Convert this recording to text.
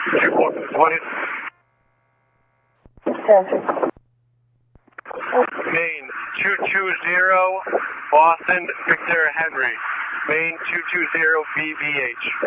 2420. Maine 220, Boston, Victor Henry. Maine 220 BVH.